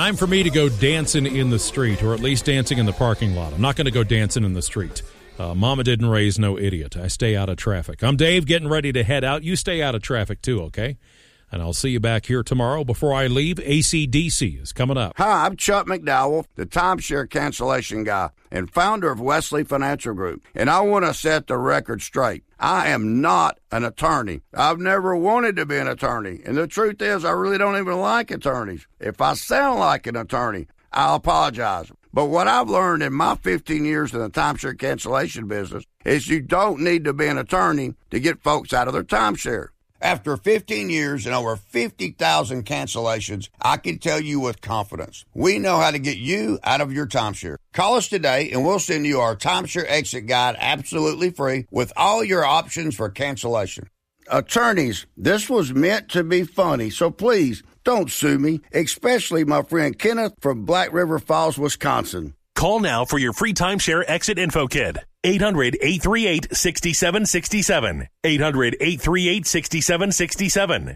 Time for me to go dancing in the street, or at least dancing in the parking lot. I'm not going to go dancing in the street. Mama didn't raise no idiot. I stay out of traffic. I'm Dave, getting ready to head out. You stay out of traffic too, okay? And I'll see you back here tomorrow. Before I leave, AC/DC is coming up. Hi, I'm Chuck McDowell, the timeshare cancellation guy and founder of Wesley Financial Group. And I want to set the record straight. I am not an attorney. I've never wanted to be an attorney. And the truth is, I really don't even like attorneys. If I sound like an attorney, I'll apologize. But what I've learned in my 15 years in the timeshare cancellation business is you don't need to be an attorney to get folks out of their timeshare. After 15 years and over 50,000 cancellations, I can tell you with confidence, we know how to get you out of your timeshare. Call us today and we'll send you our timeshare exit guide absolutely free with all your options for cancellation. Attorneys, this was meant to be funny, so please don't sue me, especially my friend Kenneth from Black River Falls, Wisconsin. Call now for your free timeshare exit info kit. 800-838-6767. 800-838-6767.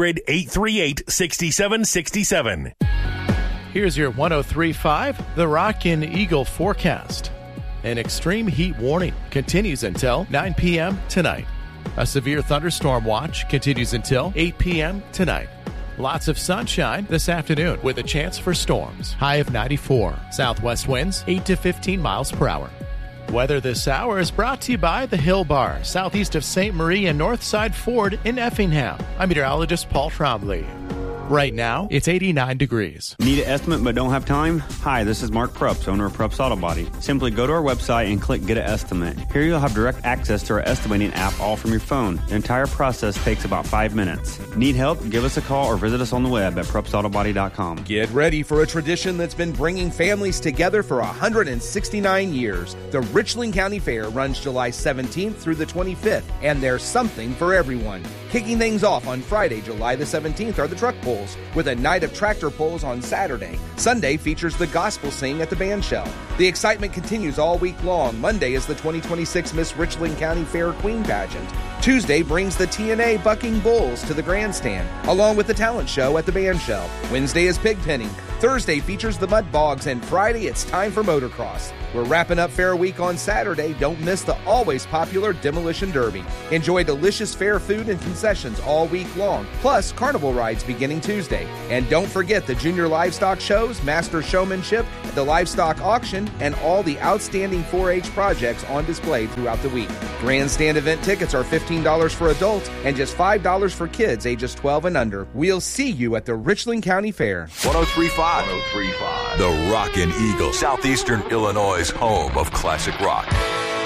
800-838-6767. Here's your 103.5 The Rock and Eagle forecast. An extreme heat warning continues until 9 p.m. tonight. A severe thunderstorm watch continues until 8 p.m. tonight. Lots of sunshine this afternoon with a chance for storms. High of 94. Southwest winds 8 to 15 miles per hour. Weather this hour is brought to you by the Hill Bar, southeast of St. Marie and Northside Ford in Effingham. I'm meteorologist Paul Trombley. Right now, it's 89 degrees. Need an estimate but don't have time? Hi, this is Mark Prups, owner of Prups Auto Body. Simply go to our website and click Get an Estimate. Here you'll have direct access to our estimating app all from your phone. The entire process takes about 5 minutes. Need help? Give us a call or visit us on the web at PrupsAutobody.com. Get ready for a tradition that's been bringing families together for 169 years. The Richland County Fair runs July 17th through the 25th, and there's something for everyone. Kicking things off on Friday, July the 17th are the truck pulls, with a night of tractor pulls on Saturday. Sunday features the gospel sing at the band shell. The excitement continues all week long. Monday is the 2026 Miss Richland County Fair Queen Pageant. Tuesday brings the TNA Bucking Bulls to the grandstand, along with the talent show at the band shell. Wednesday is pig penning. Thursday features the Mud Bogs, and Friday it's time for motocross. We're wrapping up Fair Week on Saturday. Don't miss the always popular Demolition Derby. Enjoy delicious fair food and concessions all week long, plus carnival rides beginning Tuesday. And don't forget the junior livestock shows, master showmanship, the livestock auction, and all the outstanding 4-H projects on display throughout the week. Grandstand event tickets are $15 for adults and just $5 for kids ages 12 and under. We'll see you at the Richland County Fair. 103.5. The Rockin' Eagle, Southeastern Illinois' home of classic rock.